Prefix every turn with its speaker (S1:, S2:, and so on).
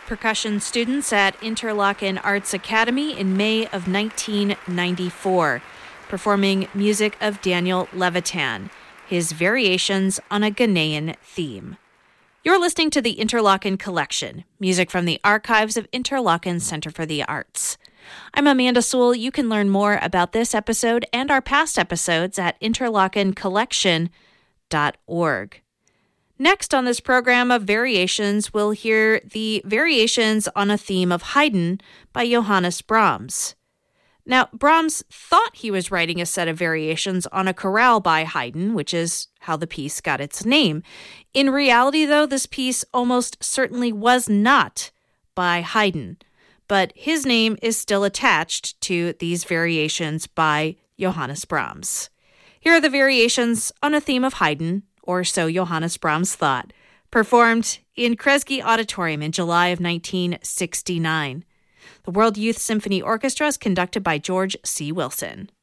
S1: percussion students at Interlochen Arts Academy in May of 1994, performing music of Daniel Levitan, his variations on a Ghanaian theme. You're listening to the Interlochen Collection, music from the archives of Interlochen Center for the Arts. I'm Amanda Sewell. You can learn more about this episode and our past episodes at interlochencollection.org. Next on this program of Variations, we'll hear the Variations on a Theme of Haydn by Johannes Brahms. Now, Brahms thought he was writing a set of variations on a chorale by Haydn, which is how the piece got its name. In reality, though, this piece almost certainly was not by Haydn, but his name is still attached to these variations by Johannes Brahms. Here are the Variations on a Theme of Haydn, or so Johannes Brahms thought, performed in Kresge Auditorium in July of 1969. The World Youth Symphony Orchestra is conducted by George C. Wilson.